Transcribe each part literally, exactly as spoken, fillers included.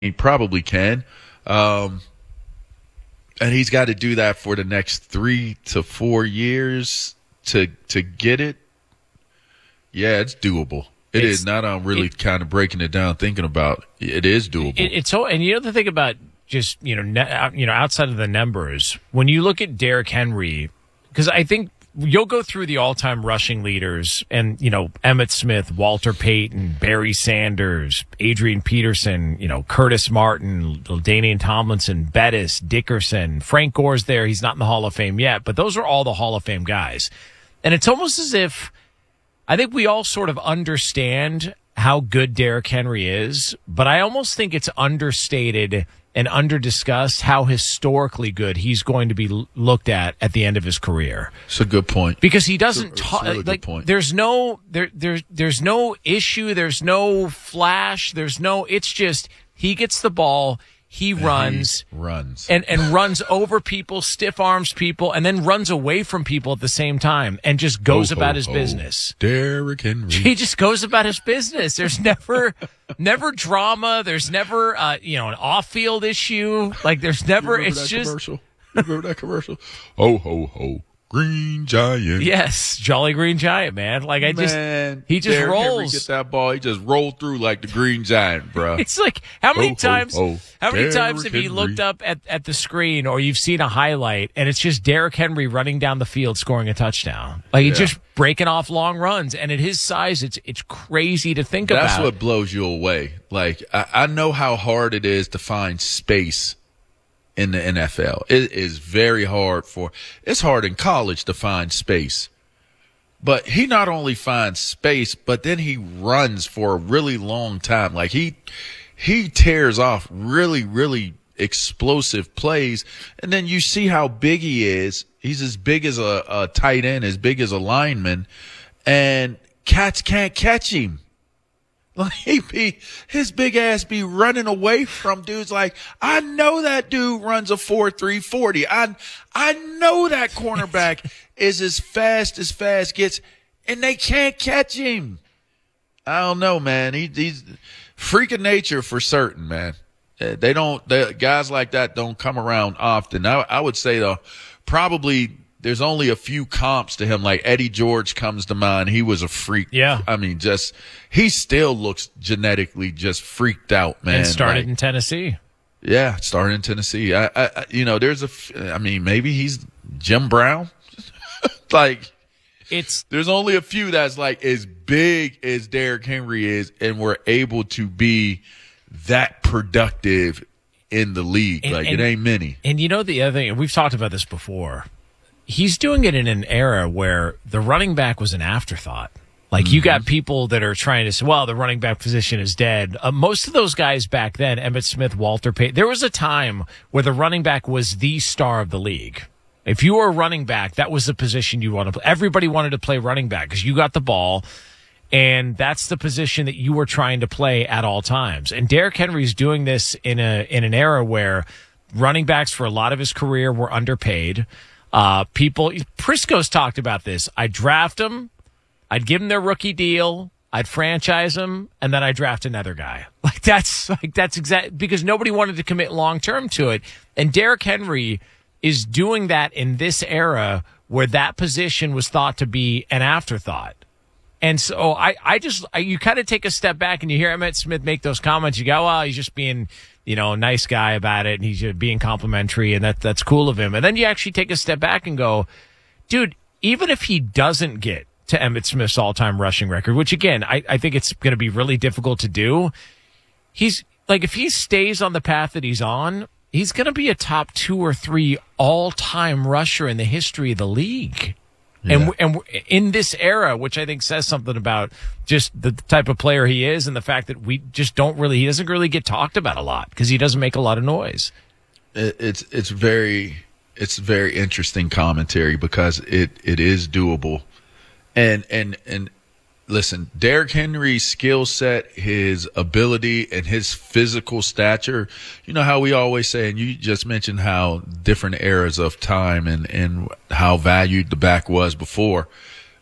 he probably can. Um, and he's got to do that for the next three to four years to to get it. Yeah, it's doable. It it's, is. Now that I'm really it, kind of breaking it down, thinking about it, it is doable. It, it's so, and you know the thing about just you know ne- you know outside of the numbers, when you look at Derrick Henry, because I think you'll go through the all-time rushing leaders, and you know Emmitt Smith, Walter Payton, Barry Sanders, Adrian Peterson, you know Curtis Martin, LaDainian Tomlinson, Bettis, Dickerson, Frank Gore's there. He's not in the Hall of Fame yet, but those are all the Hall of Fame guys, and it's almost as if I think we all sort of understand how good Derrick Henry is, but I almost think it's understated and under-discussed how historically good he's going to be l- looked at at the end of his career. It's a good point. Because he doesn't it's talk, really like, point. there's no, there, there's, there's no issue, there's no flash, there's no, it's just, he gets the ball, he and runs, he runs, and, and runs over people, stiff arms people, and then runs away from people at the same time, and just goes ho, about ho, his ho. business. Derrick Henry. He just goes about his business. There's never, never drama. There's never, uh, you know, an off-field issue. Like there's never. You remember it's that just. Commercial? You remember that commercial? Ho ho ho. Green Giant. Yes, Jolly Green Giant, man. Like I just, man, he just Derrick Henry rolls. Get that ball. He just rolled through like the Green Giant, bro. It's like how many Ho, ho, times? ho. How many Derrick times have you Henry. looked up at, at the screen or you've seen a highlight and it's just Derrick Henry running down the field scoring a touchdown? Like he's Yeah. just breaking off long runs, and at his size, it's it's crazy to think That's about. what blows you away. Like I, I know how hard it is to find space in the N F L. It is very hard for. It's hard in college to find space. But he not only finds space, but then he runs for a really long time. Like he he tears off really, really explosive plays. And then you see how big he is. He's as big as a, a tight end, as big as a lineman. And cats can't catch him. Like he be, his big ass be running away from dudes. Like, I know that dude runs a four three forty. I, I know that cornerback is as fast as fast gets, and they can't catch him. I don't know, man. He, he's freak of nature for certain, man. They don't, they, guys like that don't come around often. I, I would say though, probably there's only a few comps to him. Like Eddie George comes to mind. He was a freak. Yeah. I mean, just, he still looks genetically just freaked out, man. And started like, in Tennessee. Yeah, started in Tennessee. I, I, you know, there's a, I mean, maybe he's Jim Brown. Like, It's there's only a few that's like as big as Derrick Henry is, and we're able to be that productive in the league. And, like, and, it ain't many. And you know the other thing, and we've talked about this before, he's doing it in an era where the running back was an afterthought. Like, mm-hmm. you got people that are trying to say, well, the running back position is dead. Uh, most of those guys back then, Emmitt Smith, Walter Payton, there was a time where the running back was the star of the league. If you were a running back, that was the position you wanted to play. Everybody wanted to play running back because you got the ball, and that's the position that you were trying to play at all times. And Derrick Henry's doing this in a in an era where running backs for a lot of his career were underpaid. Uh, people, Prisco's talked about this. I draft them, I'd give them their rookie deal, I'd franchise them, and then I draft another guy. Like that's like that's exact because nobody wanted to commit long term to it. And Derrick Henry is doing that in this era where that position was thought to be an afterthought. And so I, I just, I, you kind of take a step back and you hear Emmitt Smith make those comments. You go, well, he's just being, you know, a nice guy about it. And he's just being complimentary and that, that's cool of him. And then you actually take a step back and go, dude, even if he doesn't get to Emmitt Smith's all-time rushing record, which again, I, I think it's going to be really difficult to do. He's like, if he stays on the path that he's on, he's going to be a top two or three all-time rusher in the history of the league. Yeah. And, and in this era, which I think says something about just the type of player he is and the fact that we just don't really, he doesn't really get talked about a lot because he doesn't make a lot of noise. It, it's, it's very, it's very interesting commentary because it, it is doable. And, and, and, listen, Derrick Henry's skill set, his ability, and his physical stature, you know how we always say, and you just mentioned how different eras of time and, and how valued the back was before.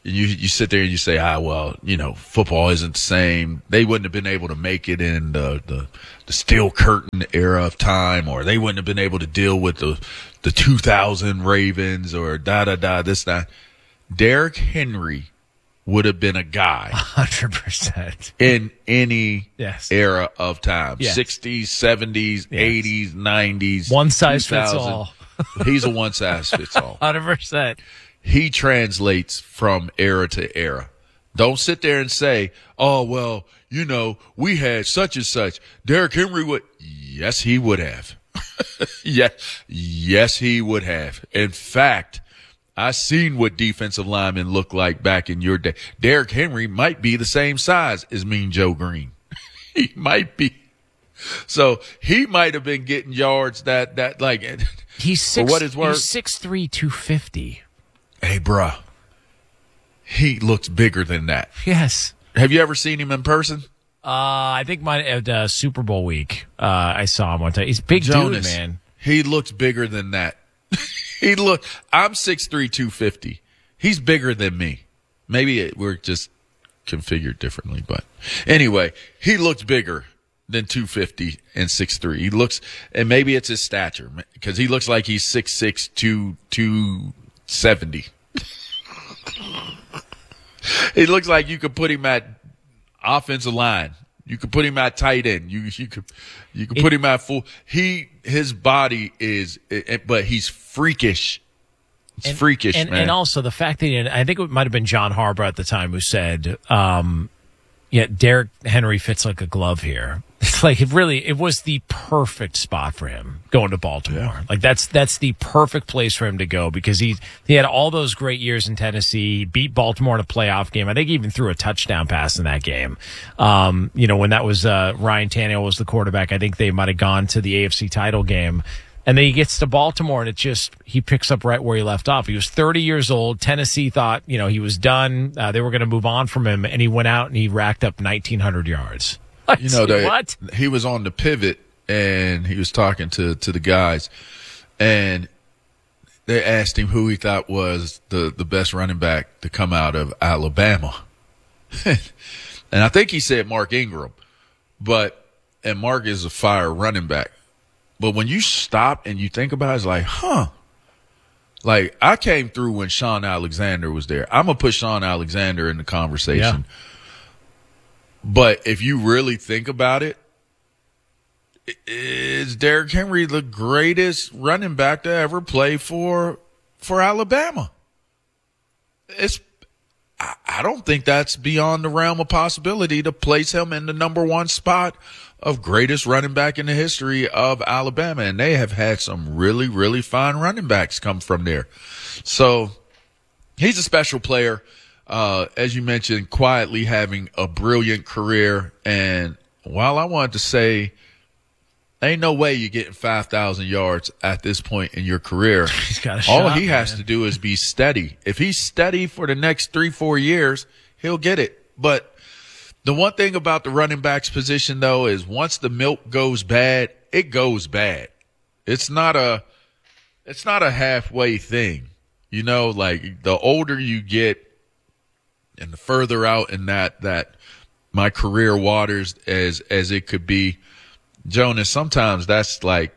you you sit there and you say, ah, well, you know, football isn't the same. They wouldn't have been able to make it in the the, the Steel Curtain era of time, or they wouldn't have been able to deal with the the two thousand Ravens, or da da da this that. Derrick Henry would have been a guy, one hundred percent in any yes. era of time, yes. sixties, seventies, yes. eighties, nineties, one size fits all. He's a one size fits all. one hundred percent. He translates from era to era. Don't sit there and say, oh, well, you know, we had such and such. Derrick Henry would. Yes, he would have. yeah, yes, he would have. In fact, I seen what defensive linemen look like back in your day. Derrick Henry might be the same size as Mean Joe Green. He might be. So he might have been getting yards that, that like, he's six, for what it's worth. He's six three, two fifty. Hey, bruh, he looks bigger than that. Yes. Have you ever seen him in person? Uh, I think my at uh, Super Bowl week, uh, I saw him one time. He's a big Jonas, dude, man. He looks bigger than that. he look. I'm six three, two fifty. He's bigger than me. Maybe it, we're just configured differently, but anyway, he looks bigger than two fifty and six three. He looks, and maybe it's his stature, because he looks like he's six six, two seventy. He looks like you could put him at offensive line. You could put him at tight end. You you could you could put him at full. He his body is, but he's freakish. It's and, freakish, and, man. And also the fact that he, I think it might have been John Harbaugh at the time who said, um, "Yeah, Derrick Henry fits like a glove here." It's like it really, it was the perfect spot for him going to Baltimore. Yeah. Like that's that's the perfect place for him to go, because he he had all those great years in Tennessee. He beat Baltimore in a playoff game. I think he even threw a touchdown pass in that game. Um, you know, when that was uh, Ryan Tannehill was the quarterback. I think they might have gone to the A F C title game. And then he gets to Baltimore, and it just, he picks up right where he left off. He was thirty years old. Tennessee thought, you know, he was done. Uh, they were going to move on from him, and he went out and he racked up nineteen hundred yards. You know, they, what? He was on the pivot, and he was talking to, to the guys, and they asked him who he thought was the, the best running back to come out of Alabama. And I think he said Mark Ingram, but, and Mark is a fire running back. But when you stop and you think about it, it's like, huh. Like, I came through when Sean Alexander was there. I'm going to put Sean Alexander in the conversation. Yeah. But if you really think about it, is Derrick Henry the greatest running back to ever play for for Alabama? It's I, I don't think that's beyond the realm of possibility to place him in the number one spot of greatest running back in the history of Alabama. And they have had some really, really fine running backs come from there. So he's a special player. Uh, as you mentioned, quietly having a brilliant career. And while I wanted to say, ain't no way you're getting five thousand yards at this point in your career. He's got a All shot, he has man. to do is be steady. If he's steady for the next three, four years, he'll get it. But the one thing about the running back's position, though, is once the milk goes bad, it goes bad. It's not a, it's not a halfway thing. You know, like the older you get and the further out in that, that my career waters as, as it could be, Jonas, sometimes that's like,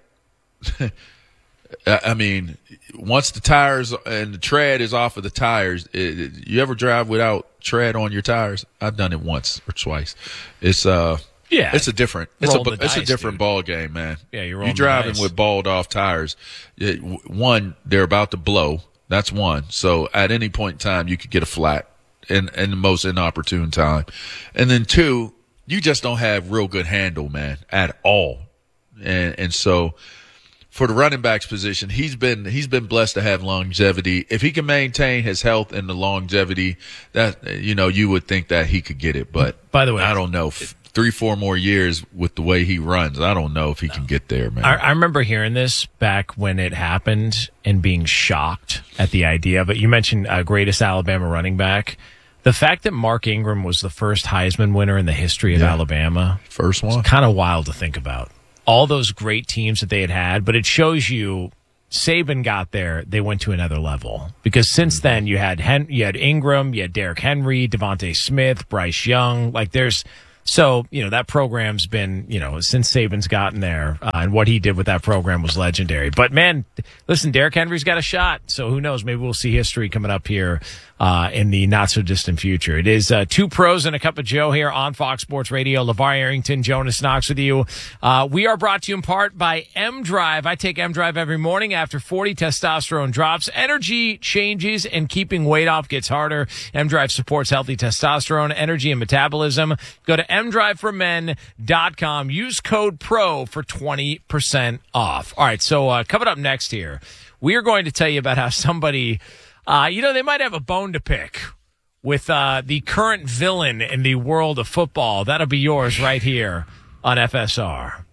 I mean, once the tires and the tread is off of the tires, it, you ever drive without tread on your tires? I've done it once or twice. It's uh, yeah, it's a different, it's a, the it's dice, a different dude. ball game, man. Yeah, you're you driving with balled off tires. It, one, they're about to blow. That's one. So at any point in time, you could get a flat in in the most inopportune time, and then two, you just don't have real good handle, man, at all. And and so for the running backs position, he's been he's been blessed to have longevity. If he can maintain his health and the longevity, that you know, you would think that he could get it. But by the way, I don't know. F- three, four more years with the way he runs, I don't know if he can get there, man. I, I remember hearing this back when it happened and being shocked at the idea. But you mentioned uh, greatest Alabama running back. The fact that Mark Ingram was the first Heisman winner in the history of yeah. Alabama, first one, kind of wild to think about. All those great teams that they had had, but it shows you Saban got there, they went to another level. Because since then, you had Hen- you had Ingram, you had Derrick Henry, Devontae Smith, Bryce Young. Like, there's so, you know, that program's been, you know, since Saban's gotten there, uh, and what he did with that program was legendary. But, man, listen, Derrick Henry's got a shot, so who knows? Maybe we'll see history coming up here uh, in the not-so-distant future. It is uh, Two Pros and a Cup of Joe here on Fox Sports Radio. LeVar Arrington, Jonas Knox with you. Uh, we are brought to you in part by M-Drive. I take M-Drive every morning. After forty, testosterone drops. Energy changes, and keeping weight off gets harder. M-Drive supports healthy testosterone, energy, and metabolism. Go to m drive for men dot com. Use code PRO for twenty percent off. All right, so uh, coming up next here, we are going to tell you about how somebody, uh, you know, they might have a bone to pick with uh, the current villain in the world of football. That'll be yours right here on F S R.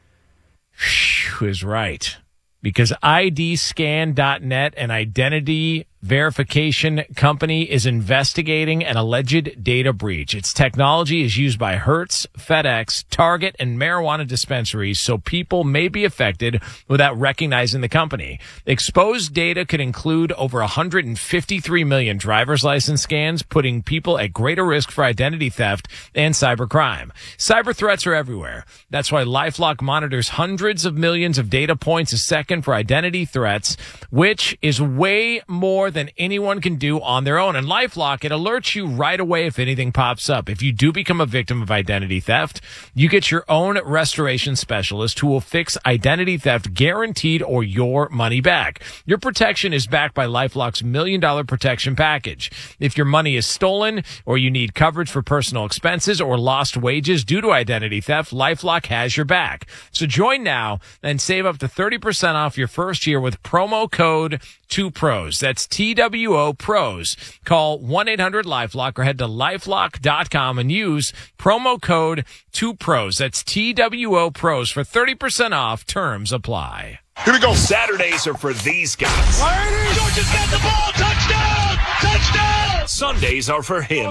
Who is right? Because I D scan dot net, an identity verification company, is investigating an alleged data breach. Its technology is used by Hertz, FedEx, Target, and marijuana dispensaries, so people may be affected without recognizing the company. Exposed data could include over one hundred fifty-three million driver's license scans, putting people at greater risk for identity theft and cybercrime. Cyber threats are everywhere. That's why LifeLock monitors hundreds of millions of data points a second for identity threats, which is way more than anyone can do on their own. And LifeLock, it alerts you right away if anything pops up. If you do become a victim of identity theft, you get your own restoration specialist who will fix identity theft guaranteed or your money back. Your protection is backed by LifeLock's million dollar protection package. If your money is stolen or you need coverage for personal expenses or lost wages due to identity theft, LifeLock has your back. So join now and save up to thirty percent off your first year with promo code two pros. That's T W O pros. Call one eight hundred LifeLock or head to lifelock dot com and use promo code two pros. That's T W O pros for thirty percent off. Terms apply. Here we go. Saturdays are for these guys. Georgia's got the ball. Touchdown! Touchdown! Sundays are for him.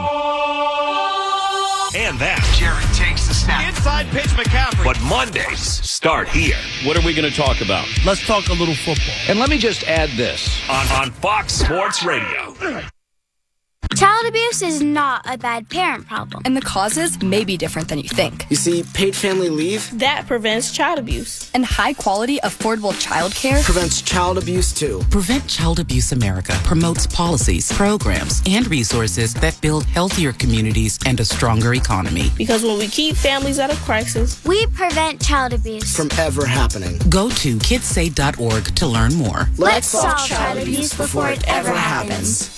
And that. Jarrett takes the snap. Inside pitch, McCaffrey. But Mondays start here. What are we going to talk about? Let's talk a little football. And let me just add this. On, on Fox Sports Radio. Child abuse is not a bad parent problem. And the causes may be different than you think. You see, paid family leave that prevents child abuse. And high-quality, affordable childcare prevents child abuse, too. Prevent Child Abuse America promotes policies, programs, and resources that build healthier communities and a stronger economy. Because when we keep families out of crisis, we prevent child abuse from ever happening. Go to kids say dot org to learn more. Let's, Let's solve child abuse before it ever happens.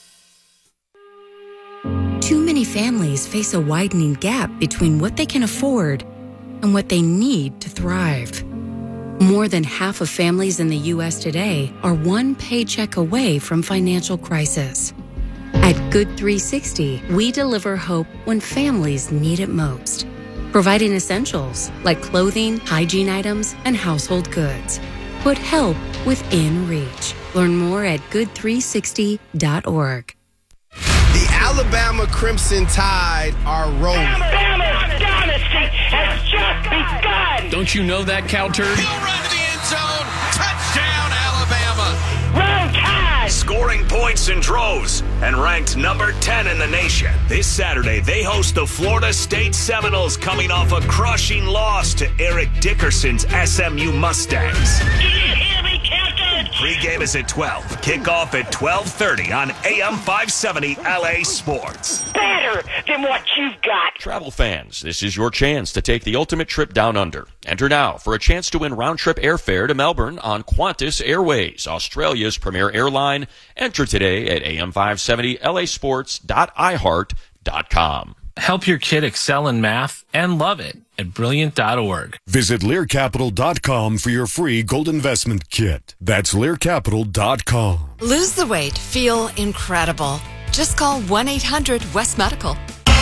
Too many families face a widening gap between what they can afford and what they need to thrive. More than half of families in the U S today are one paycheck away from financial crisis. At Good three sixty, we deliver hope when families need it most, providing essentials like clothing, hygiene items, and household goods. Put help within reach. Learn more at good three sixty dot org. The Alabama Crimson Tide are rolling. Alabama's dynasty has just begun. Don't you know that, cow turd? He'll run to the end zone. Touchdown, Alabama. Roll Tide. Scoring points in droves and ranked number ten in the nation. This Saturday, they host the Florida State Seminoles, coming off a crushing loss to Eric Dickerson's S M U Mustangs. Did you hear me, Captain? Pre-game is at twelve. Kickoff at twelve thirty on A M five seventy L A Sports. Better than what you've got. Travel fans, this is your chance to take the ultimate trip down under. Enter now for a chance to win round-trip airfare to Melbourne on Qantas Airways, Australia's premier airline. Enter today at A M five seventy L A sports dot i heart dot com. Help your kid excel in math and love it at brilliant dot org. Visit lear capital dot com for your free gold investment kit. That's lear capital dot com. Lose the weight. Feel incredible. Just call one eight hundred West Medical.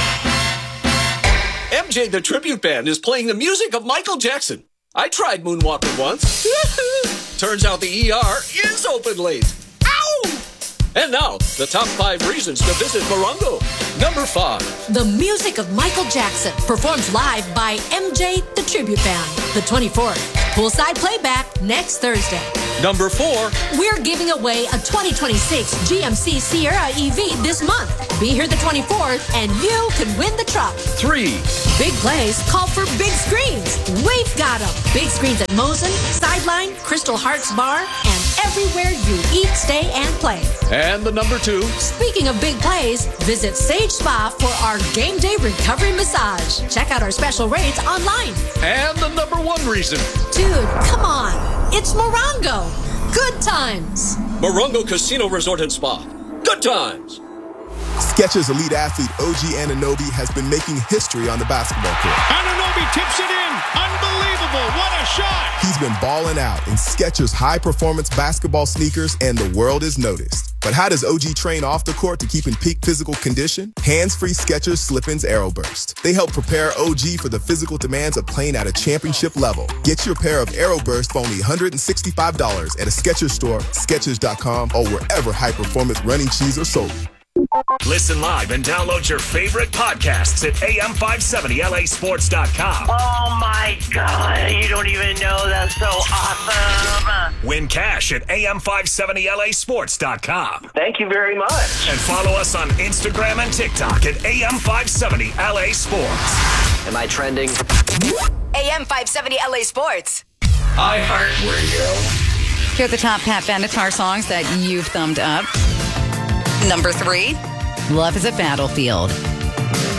M J the Tribute Band is playing the music of Michael Jackson. I tried Moonwalker once. Turns out the E R is open late. Ow! And now, the top five reasons to visit Morongo. Number five. The music of Michael Jackson, performed live by M J the Tribute Band. The twenty-fourth. Poolside playback next Thursday. Number four. We're giving away a twenty twenty-six G M C Sierra E V this month. Be here the twenty-fourth and you can win the truck. Three. Big plays call for big screens. We've got them. Big screens at Mosen, Sideline, Crystal Hearts Bar, and everywhere you eat, stay, and play. And the number two. Speaking of big plays, visit Sage Spa for our game day recovery massage. Check out our special rates online. And the number one reason. Dude, come on. It's Morongo. Good times. Morongo Casino Resort and Spa. Good times. Skechers elite athlete O G Anunoby has been making history on the basketball court. Anunoby tips it in. Unbelievable. What a shot. He's been balling out in Skechers high-performance basketball sneakers, and the world is noticed. But how does O G train off the court to keep in peak physical condition? Hands-free Skechers Slip-ins Aeroburst. They help prepare O G for the physical demands of playing at a championship level. Get your pair of Aeroburst for only one hundred sixty-five dollars at a Skechers store, Skechers dot com, or wherever high-performance running shoes are sold. Listen live and download your favorite podcasts at A M five seventy L A sports dot com. Oh my God, you don't even know. That's so awesome. Win cash at A M five seventy L A sports dot com. Thank you very much. And follow us on Instagram and TikTok at A M five seventy L A Sports. Am I trending? A M five seventy L A Sports. iHeartRadio. Here are the top Pat Benatar songs that you've thumbed up. Number three, Love is a Battlefield.